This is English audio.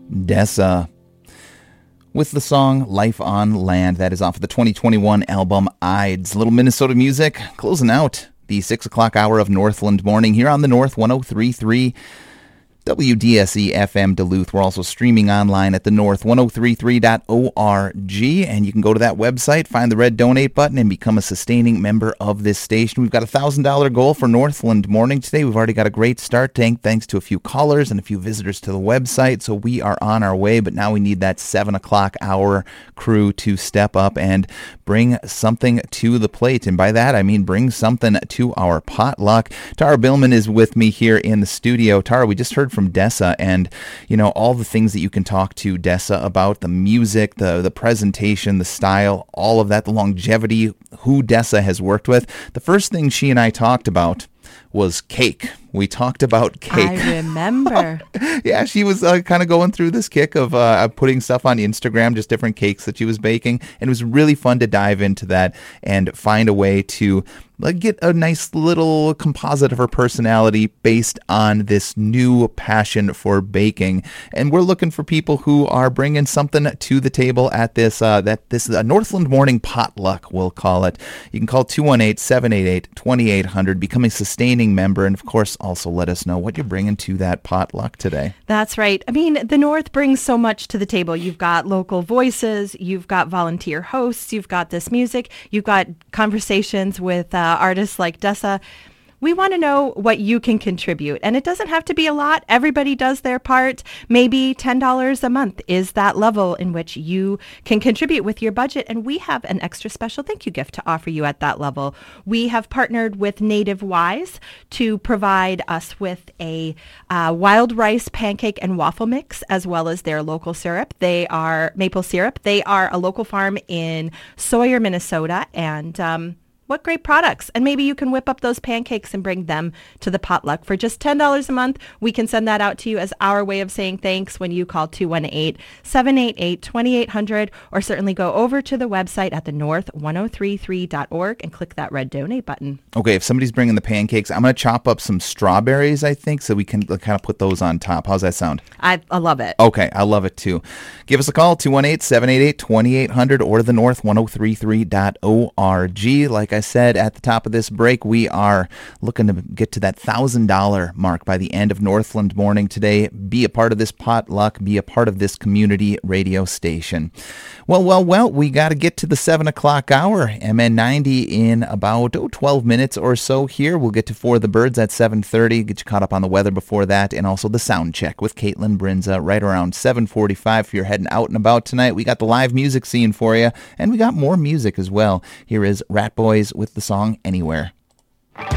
Dessa with the song Life on Land. That is off of the 2021 album Ides. Little Minnesota music closing out the 6 o'clock hour of Northland Morning here on the North 103.3 WDSE FM Duluth. We're also streaming online at the north1033.org, and you can go to that website, find the red donate button, and become a sustaining member of this station. We've got a $1,000 goal for Northland Morning today. We've already got a great start thanks to a few callers and a few visitors to the website, so we are on our way, but now we need that 7 o'clock hour crew to step up and bring something to the plate, and by that I mean bring something to our potluck. Tara Billman is with me here in the studio. Tara, we just heard from Dessa, and all the things that you can talk to Dessa about, the music, the presentation, the style, all of that, the longevity, who Dessa has worked with. The first thing she and I talked about was cake. We talked about cake. I remember. Yeah, she was kind of going through this kick of putting stuff on Instagram, just different cakes that she was baking. And it was really fun to dive into that and find a way to get a nice little composite of her personality based on this new passion for baking. And we're looking for people who are bringing something to the table at this Northland Morning Potluck, we'll call it. You can call 218-788-2800, become a sustaining member, and of course also let us know what you're bringing to that potluck today. That's right. I mean, the North brings so much to the table. You've got local voices, you've got volunteer hosts, you've got this music, you've got conversations with artists like Dessa. We want to know what you can contribute, and it doesn't have to be a lot. Everybody does their part. Maybe $10 a month is that level in which you can contribute with your budget, and we have an extra special thank you gift to offer you at that level. We have partnered with Native Wise to provide us with a wild rice pancake and waffle mix, as well as their local syrup. They are maple syrup. They are a local farm in Sawyer, Minnesota, and what great products. And maybe you can whip up those pancakes and bring them to the potluck. For just $10 a month, we can send that out to you as our way of saying thanks when you call 218-788-2800, or certainly go over to the website at the north1033.org and click that red donate button. Okay, if somebody's bringing the pancakes, I'm going to chop up some strawberries, I think, so we can kind of put those on top. How's that sound? I love it. Okay, I love it too. Give us a call, 218-788-2800, or the north1033.org. Like I said at the top of this break, we are looking to get to that $1,000 mark by the end of Northland Morning today. Be a part of this potluck, be a part of this community radio station. Well, we got to get to the 7 o'clock hour. MN90 in about 12 minutes or so here. We'll get to For the Birds at 7:30, get you caught up on the weather before that, and also the sound check with Caitlin Brinza right around 7:45 if you're heading out and about tonight. We got the live music scene for you, and we got more music as well. Here is Rat Boys with the song Anywhere.